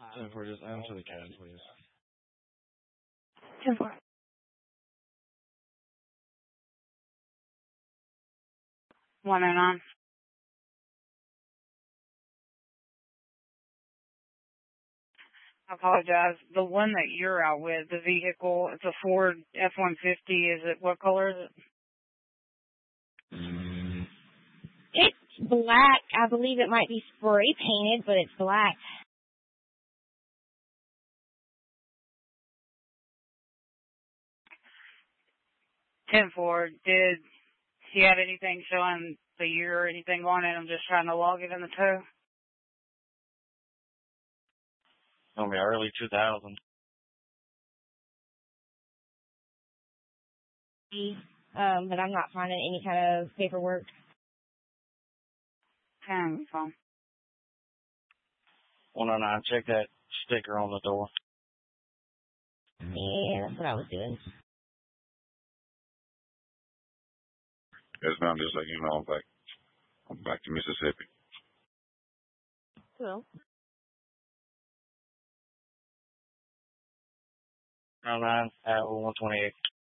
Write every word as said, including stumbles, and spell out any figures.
ten four, just answer the cab, please. ten four. one oh nine. I apologize. The one that you're out with, the vehicle, it's a Ford F one fifty. Is it, what color is it? Mm. It's black. I believe it might be spray painted, but it's black. ten four. Did he have anything showing the year or anything on it? I'm just trying to log it in the tow. It'll be early two thousand. Um, but I'm not finding any kind of paperwork. Okay, phone. one oh nine, check that sticker on the door. Yeah, that's what I was doing. Yes, ma'am, just like you know, I'm back. I'm back to Mississippi. Cool. one oh nine at one twenty-eight.